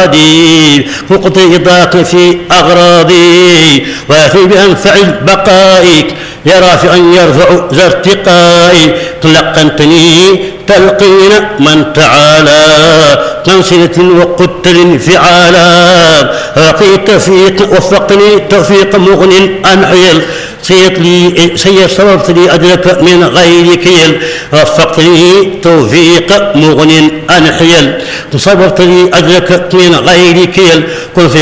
مرادي مقضي ضاق في أغراضي وافي بأنفع بقائك يا رافعا يرفع ذا ارتقائي تلقنتني تلقين من تعالى تنصلة وقدت انفعالا أعطي توفيق وفقني توفيق مغن عن حيل سيد صرفت لي أدرك من غير كيل وفقتني توفيق مغن عن حيل صبرت لي أدرك من غير كيل